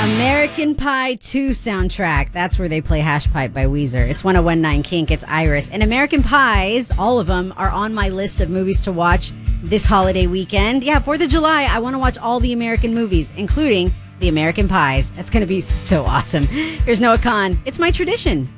American Pie 2 soundtrack. That's where they play Hash Pipe by Weezer. It's 1019 Kink. It's Iris. And American Pies, all of them, are on my list of movies to watch this holiday weekend. Yeah, 4th of July, I want to watch all the American movies, including the American Pies. That's going to be so awesome. Here's Noah Khan. It's my tradition.